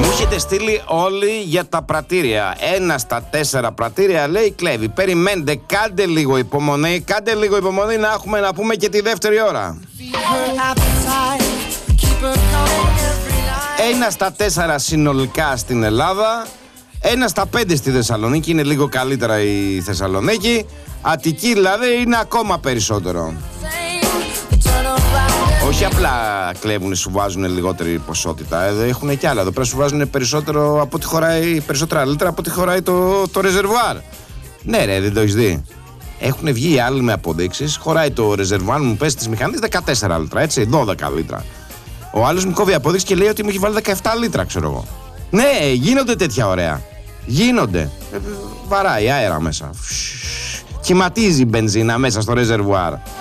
Μου έχετε στείλει όλοι για τα πρατήρια. 1 στα 4 πρατήρια λέει κλέβει. Περιμένετε, κάντε λίγο υπομονή. Κάντε λίγο υπομονή να έχουμε να πούμε και τη δεύτερη ώρα. 1 στα 4 συνολικά στην Ελλάδα. 1 στα 5 στη Θεσσαλονίκη. Είναι λίγο καλύτερα η Θεσσαλονίκη. Αττική δηλαδή είναι ακόμα περισσότερο. Όχι απλά κλέβουν, σου βάζουν λιγότερη ποσότητα. Έχουν και άλλα. Εδώ πέρα σου βάζουν περισσότερο από ό,τι χωράει, περισσότερα λίτρα από ό,τι χωράει το ρεζερβουάρ. Ναι, ρε, δεν το έχεις δει. Έχουν βγει οι άλλοι με αποδείξεις. Χωράει το ρεζερβουάρ, μου πες τη μηχανή 14 λίτρα, έτσι, 12 λίτρα. Ο άλλος μου κόβει απόδειξη και λέει ότι μου έχει βάλει 17 λίτρα, ξέρω εγώ. Ναι, γίνονται τέτοια ωραία. Γίνονται. Βαράει αέρα μέσα. Κυματίζει η μπενζίνα μέσα στο ρεζερβουάρ.